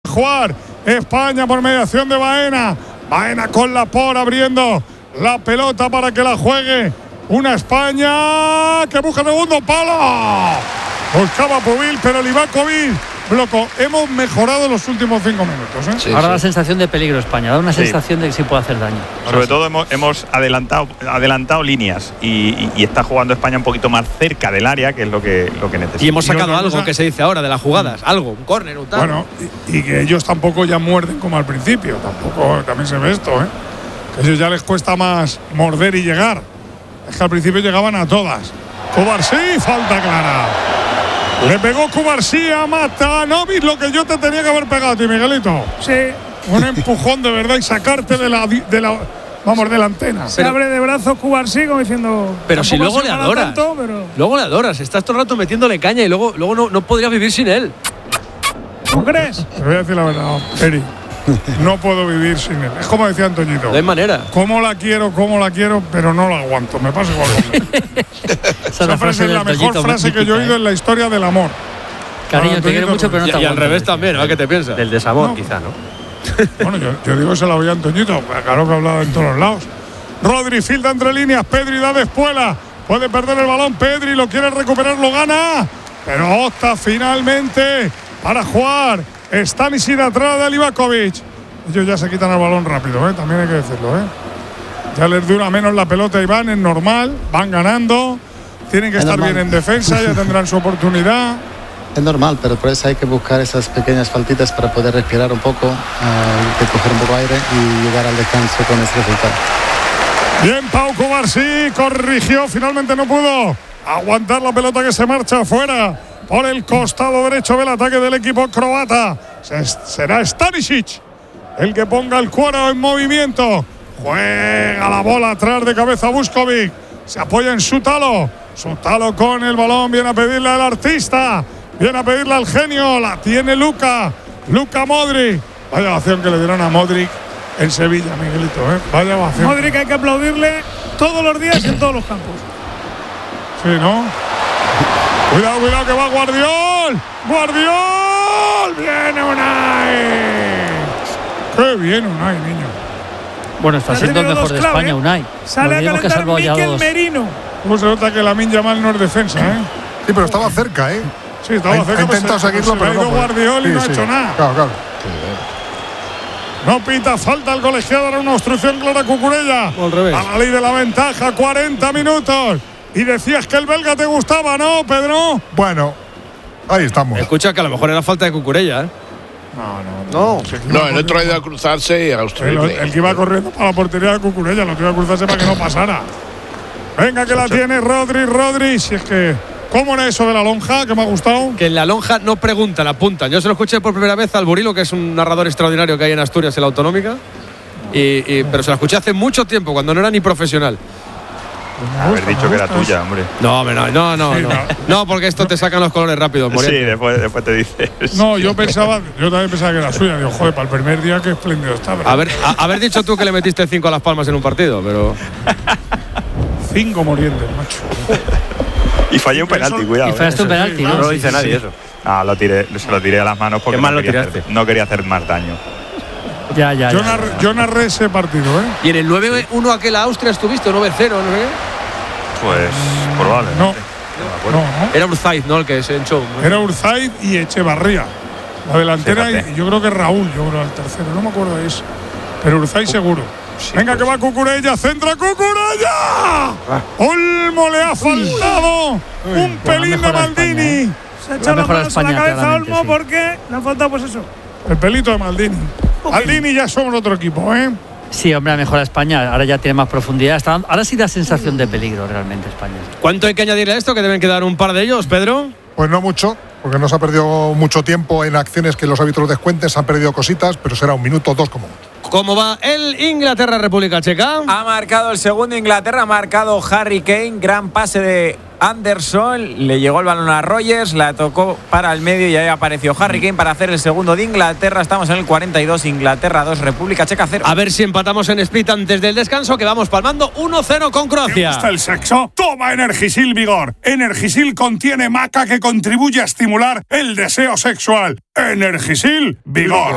jugar España por mediación de Baena. Baena con Laporte abriendo la pelota para que la juegue una España que busca segundo palo. Buscaba Pubil, pero Livakovic bloco. Hemos mejorado los últimos 5 minutos, ¿eh? Sí, ahora sí. da sensación de peligro España, da una sensación de que sí puede hacer daño. Sobre todo hemos adelantado líneas y está jugando España un poquito más cerca del área, que es lo que necesita. Y hemos sacado algo que se dice ahora de las jugadas, algo, un córner, un tal. Bueno, y que ellos tampoco ya muerden como al principio, tampoco, también se ve esto, ¿eh? Que a ellos ya les cuesta más morder y llegar. Es que al principio llegaban a todas. Cubarsí, falta clara. Le pegó Cubarsí a Matanovic, lo que yo te tenía que haber pegado a ti, Miguelito. Sí. Un empujón de verdad y sacarte de la antena. Se abre de brazos Cubarsí como diciendo. Pero si luego le adoras. Tanto, pero... Luego le adoras. Estás todo el rato metiéndole caña y luego no podrías vivir sin él. ¿No crees? Te voy a decir la verdad, Eri. No puedo vivir sin él. Es como decía Antoñito. No hay manera. Cómo la quiero, pero no la aguanto. Me pasa igual. Esa frase es la mejor frase que yo he oído en la historia del amor. Cariño, te quiero mucho, pero no te aguanto. Y al revés también, ¿no? ¿Qué te piensas? Del desamor, No. quizá, ¿no? Bueno, yo digo que se la voy a Antoñito. Claro que ha hablado en todos los lados. Rodri filtra entre líneas. Pedri da de espuela. Puede perder el balón. Pedri lo quiere recuperar, lo gana. Pero opta finalmente para jugar Stanisic atrás de Livakovic. Ellos ya se quitan el balón rápido, también hay que decirlo. Ya les dura menos la pelota y van, es normal, van ganando, tienen que estar normal. bien en defensa, ya tendrán su oportunidad. Es normal, pero por eso hay que buscar esas pequeñas faltitas para poder respirar un poco, que coger un poco de aire y llegar al descanso con ese resultado. Bien, Pau Cubarsí corrigió, finalmente no pudo aguantar la pelota que se marcha afuera. Por el costado derecho del ataque del equipo croata. Será Stanisic el que ponga el cuero en movimiento. Juega la bola atrás de cabeza Vuskovic. Se apoya en Sutalo. Sutalo con el balón. Viene a pedirle al artista. Viene a pedirle al genio. La tiene Luka Modric. Vaya ovación que le dieron a Modric en Sevilla, Miguelito. Vaya ovación. Modric hay que aplaudirle todos los días en todos los campos. Sí, ¿no? Cuidado que va Guardiol. Viene Unai. Qué bien Unai, niño. Bueno, está siendo el mejor de España, Unai. Sale a calentar Mikel Merino. ¿Cómo se nota que Lamine Yamal no es defensa, Sí, pero estaba cerca, Sí, estaba cerca. Ha intentado seguirlo, pero no. Guardiol y no ha hecho nada. Claro. No pita falta el colegiado, era una obstrucción clara Cucurella. Al revés. A la ley de la ventaja, 40 minutos. Y decías que el belga te gustaba, ¿no, Pedro? Bueno, ahí estamos. Escucha que a lo mejor era falta de Cucurella, No. No, el otro ha ido a cruzarse y a obstruirle. El que iba corriendo para la portería de Cucurella, lo que iba a cruzarse para que no pasara. Venga, que la tiene Rodri. Si es que. ¿Cómo era eso de la lonja? Que me ha gustado. Que en la lonja no preguntan, apuntan. Yo se lo escuché por primera vez al Burilo, que es un narrador extraordinario que hay en Asturias, en la Autonómica. Pero se la escuché hace mucho tiempo, cuando no era ni profesional. Haber dicho que era tuya, hombre. No, no, porque esto te sacan los colores rápido, Sí, después te dices. No, yo también pensaba que era suya. Digo, joder, para el primer día qué espléndido estaba. Haber dicho tú que le metiste 5 a Las Palmas en un partido, pero. 5 molientes, macho. Y fallé un penalti, cuidado. Y fallaste un penalti, ¿no? No lo dice nadie eso. Ah, se lo tiré a las manos porque ¿Qué mal lo tiraste? no quería hacer más daño. Ya. Yo narré ese partido, ¿Y en el 9-1 aquel a Austria estuviste, 9-0, no sé qué? Pues probablemente. No. Era Urzaiz, ¿no? El que se hinchó. Era Urzaiz y Echevarría. La delantera, Fíjate. y yo creo que Raúl, el tercero, no me acuerdo de eso. Pero Urzaiz seguro. Sí, Venga, pues. que va Cucurella, centra Cucurella. Olmo le ha faltado un pelín de Maldini. Se ha echado las manos a la cabeza a claramente, Olmo sí. porque le ha faltado pues eso. El pelito de Maldini. Maldini ya somos otro equipo, Sí, hombre, mejora España. Ahora ya tiene más profundidad. Ahora sí da sensación de peligro realmente España. ¿Cuánto hay que añadirle a esto? Que deben quedar un par de ellos, Pedro. Pues no mucho, porque no se ha perdido mucho tiempo en acciones que los árbitros descuenten, se han perdido cositas, pero será 1 minuto, 2 como mucho. ¿Cómo va el Inglaterra-República Checa? Ha marcado el segundo Inglaterra, ha marcado Harry Kane, gran pase de Anderson, le llegó el balón a Rogers, la tocó para el medio y ahí apareció Harry Kane para hacer el segundo de Inglaterra. Estamos en el 42, Inglaterra 2, República Checa 0. A ver si empatamos en Split antes del descanso, que vamos palmando 1-0 con Croacia. ¿Te gusta el sexo? Toma Energisil Vigor. Energisil contiene maca que contribuye a estimular el deseo sexual. Energisil Vigor.